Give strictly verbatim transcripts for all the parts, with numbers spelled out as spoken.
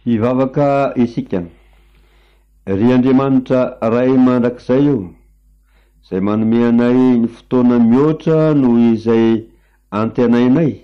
hivavaka isika. Ry Andriamanitra ray mandrakizay io, izay manome anay ny fotoana mihoatra noho izay antenainay,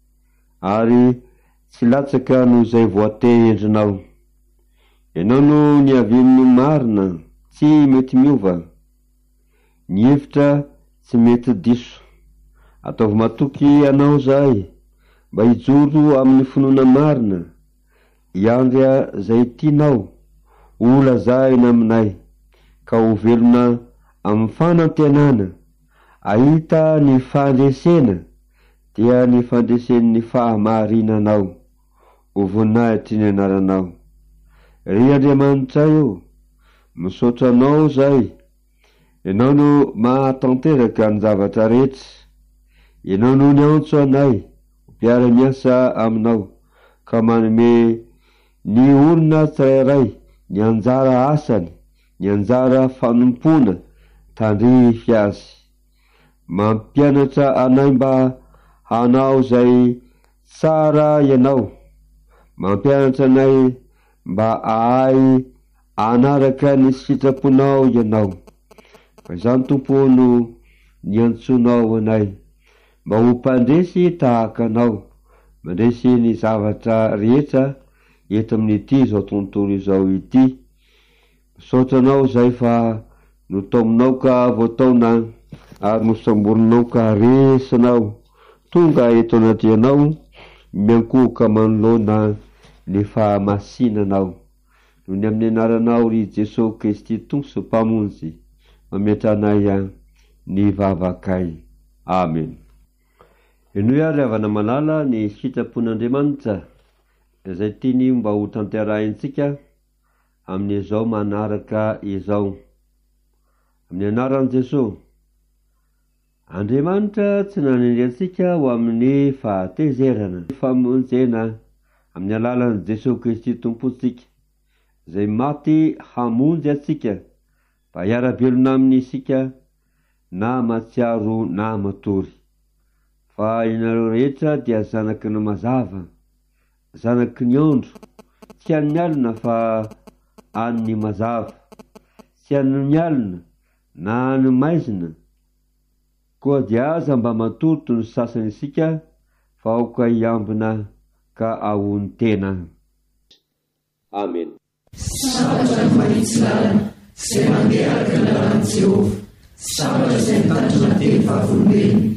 ary tsy latsaka noho izay voatehindrinao. Ianao no niavin'ny marina, tsy mety miova, ny hevitra tsy mety diso. Ataovy matoky anao zahay, mba hijoro amin'ny finoana marina, iandria zay tianao, olazahina aminay, ka ho velona amin'ny fanantenana, ahita ny fandresena, dia ny fandresen'ny fahamarinanao, ho voninahitry ny anaranao. Ry Andriamanitra io, misaotra anao zay, ianao no mahatanteraka ny zavatra rehetra, ianao no ny antso anay, mpiara-miasa aminao, ka manome ny olona tsirairay ny anjara asany, ny anjara fanompona tandrify azy. Mampianatra anay mba hanao zay tsara ianao, mampianatra anay mba ahay anaraka ny sitraponao ianao. Fa izany Tompo no ny antsonao anay, mba ho mpandresy tahaka anao, mandresy ny zavatra rehetra eto amin'ity zao tontolo izao ity. Misaotra anao zay fa notaominao ka voataona, ary nosamborinao ka resinao, tonga eto anaty anao, miankohoka manoloana ny fahamasinanao. Noho ny amin'ny anaranao ry Jesosy Kristy Tompo mpamonjy, mametra anay ny vavakay. Amen. Eno ary avana malala ny sitrapon'Andriamanitra, izay tiany mba ho tanterahintsika amin'izao manaraka izao. Amin'ny anaran'i Jesosy. Andriamanitra tsy nanindriantsika ho amin'ny fahatezerana, famonjena amin'ny alalan'i Jesosy Kristy Tompontsika, izay maty hamonjy atsika, mba hiara-belona amin'ny isika, na matsiaro na matory. Fa ianareo rehetra dia zanaky ny mazava, zanaky ny andro, tsy an'ny alina fa an'ny mazava, tsy an'ny alina na an'ny maizina, koa dia aza mba matory ny sasany isika, fa aoka hiambina ka ahony tena. Amen. Sabatra ny manitsy lalana, izay mandeha araka ny lalan'i Jehovah, sabatra izay mitandrina teny vavolombelona.